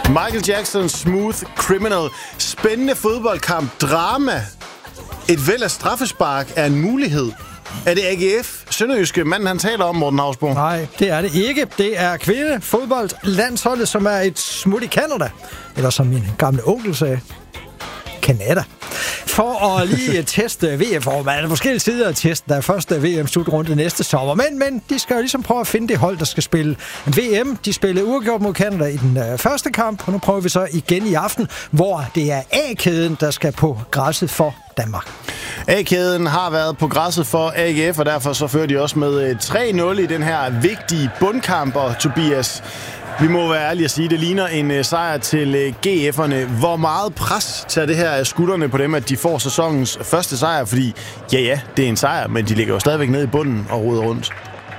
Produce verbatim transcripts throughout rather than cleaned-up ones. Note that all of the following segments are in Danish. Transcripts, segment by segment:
Michael Jackson, Smooth Criminal. Spændende fodboldkamp. Drama. Et væld af straffespark er en mulighed. Er det A G F, sønderjyske manden, han taler om, Morten Hausbo? Nej, det er det ikke. Det er kvindefodboldlandsholdet, som er et smut i Canada. Eller som min gamle onkel sagde, Canada. For at lige teste V M-formen. Der er forskellige sider at teste. Der er første V M-slutrunde næste sommer. Men, men de skal jo ligesom prøve at finde det hold, der skal spille V M. De spillede uafgjort mod Canada i den øh, første kamp. Og nu prøver vi så igen i aften, hvor det er A-kæden, der skal på græsset for Danmark. A-kæden har været på græsset for A G F, og derfor så fører de også med tre nul i den her vigtige bundkamp. Og Tobias, vi må være ærlige at sige, det ligner en uh, sejr til uh, G F'erne. Hvor meget pres tager det her af skuldrene på dem, at de får sæsonens første sejr? Fordi, ja ja, det er en sejr, men de ligger jo stadigvæk nede i bunden og roder rundt.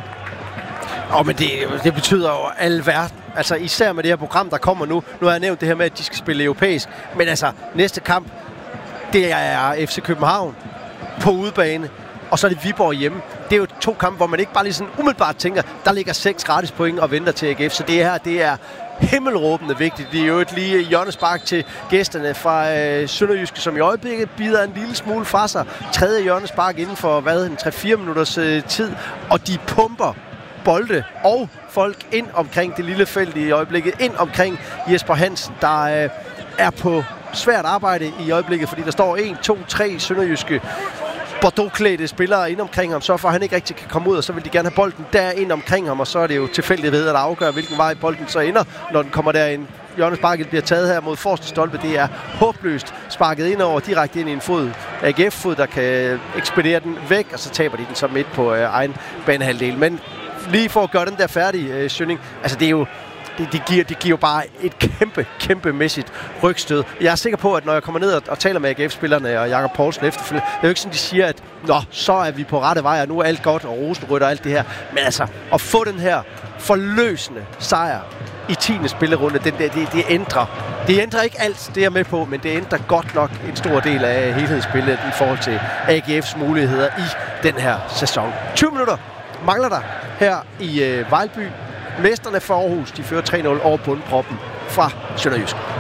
Åh, oh, men det, det betyder jo al verden. Altså især med det her program, der kommer nu. Nu har jeg nævnt det her med, at de skal spille europæisk. Men altså, næste kamp, det er F C København på udebane. Og så er det Viborg hjemme. Det er jo to kampe, hvor man ikke bare lige sådan umiddelbart tænker, der ligger seks gratis point og venter til A G F. Så det her, det er himmelråbende vigtigt. Det er jo et lige hjørnespark til gæsterne fra øh, Sønderjyske, som i øjeblikket bider en lille smule fra sig. Tredje hjørnespark inden for, hvad, en tre fire minutters øh, tid. Og de pumper bolde og folk ind omkring det lille felt i øjeblikket. Ind omkring Jesper Hansen, der øh, er på svært arbejde i øjeblikket, fordi der står en, to, tre sønderjyske Bordeaux-klædte spillere ind omkring ham, så for han ikke rigtig kan komme ud, og så vil de gerne have bolden der ind omkring ham, og så er det jo tilfældighed at afgøre, hvilken vej bolden så ender, når den kommer derind. Hjørnesparket bliver taget her mod forreste stolpe. Det er håbløst sparket ind over direkte ind i en fod. A G F-fod, der kan ekspedere den væk, og så taber de den så midt på øh, egen banehalvdel. Men lige for at gøre den der færdig, øh, Sønning, altså det er jo Det, det, giver, det giver jo bare et kæmpe, kæmpemæssigt rygstød. Jeg er sikker på, at når jeg kommer ned og, og taler med A G F-spillerne og Jakob Poulsen efterfølgende, det er jo ikke sådan, de siger, at nå, så er vi på rette vej, og nu er alt godt, og rosenrødt og alt det her. Men altså, at få den her forløsende sejr i tiende spillerunde, det, det, det, det ændrer. Det ændrer ikke alt, det er med på, men det ændrer godt nok en stor del af helhedsspillet i forhold til A G F's muligheder i den her sæson. tyve minutter mangler der her i øh, Vejlby. Mesterne for Aarhus, de fører tre nul over bundproppen fra Sønderjysk.